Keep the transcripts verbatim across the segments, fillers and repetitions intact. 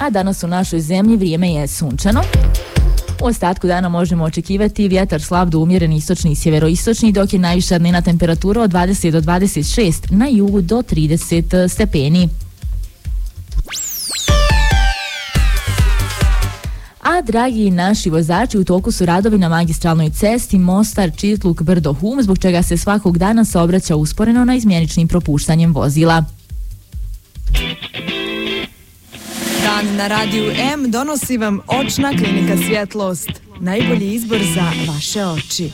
a danas u našoj zemlji vrijeme je sunčano. U ostatku dana možemo očekivati vjetar slab do umjeren istočni i sjeveroistočni, dok je najviša dnevna temperatura od dvadeset do dvadeset šest, na jugu do trideset stepeni. A dragi naši vozači, u toku su radovi na magistralnoj cesti Mostar, Čitluk, Brdo, Hum, zbog čega se svakog dana saobraća usporeno na izmjeničnim propuštanjem vozila. Dan na Radiju M donosi vam Očna klinika Svjetlost. Najbolji izbor za vaše oči.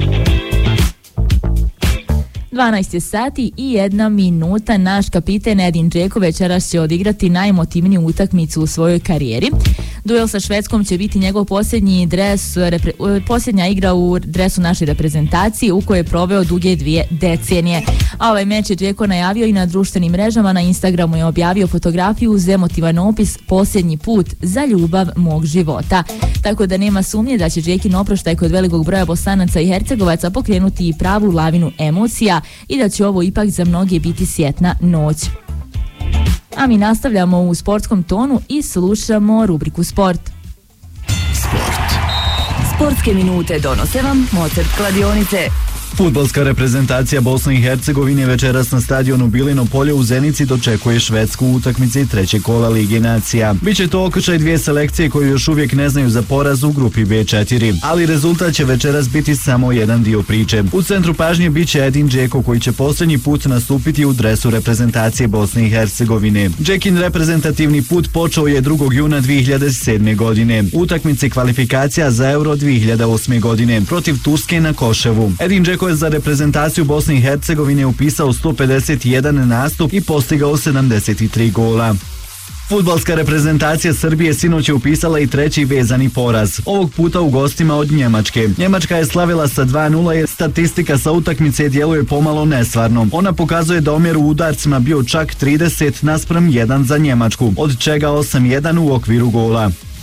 dvanaest je sati i jedna minuta. Naš kapiten Edin Džeko večeras će odigrati najemotivniju utakmicu u svojoj karijeri. Duel sa Švedskom će biti njegov posljednji dres, repre, posljednja igra u dresu naše reprezentacije u kojoj je proveo duge dvije decenije. A ovaj meč je Džeko najavio i na društvenim mrežama. Na Instagramu je objavio fotografiju uz emotivan opis "Posljednji put za ljubav mog života". Tako da nema sumnje da će Džekin oproštaj kod velikog broja Bosanaca i Hercegovaca pokrenuti i pravu lavinu emocija i da će ovo ipak za mnoge biti sjetna noć. A mi nastavljamo u sportskom tonu i slušamo rubriku Sport. Sport. Sportske minute donose vam Mozart kladionice. Fudbalska reprezentacija Bosne i Hercegovine večeras na stadionu Bilino polje u Zenici dočekuje Švedsku u utakmici trećeg kola Lige nacija. Biće to okršaj dvije selekcije koje još uvijek ne znaju za poraz u grupi be četiri, ali rezultat će večeras biti samo jedan dio priče. U centru pažnje biće Edin Džeko koji će posljednji put nastupiti u dresu reprezentacije Bosne i Hercegovine. Džekin reprezentativni put počeo je drugog juna dvije hiljade sedme. godine. U utakmici kvalifikacija za Euro dvije hiljade osme. godine protiv Turske na Koševu. Edin Džeko je za reprezentaciju Bosne i Hercegovine upisao sto pedeset jedan nastup i postigao sedamdeset tri gola. Fudbalska reprezentacija Srbije sinoć je upisala i treći vezani poraz, ovog puta u gostima od Njemačke. Njemačka je slavila sa dva nula jer statistika sa utakmice djeluje pomalo nesvarno. Ona pokazuje da omjer u udarcima bio čak trideset naspram jedan za Njemačku, od čega osam jedan u okviru gola.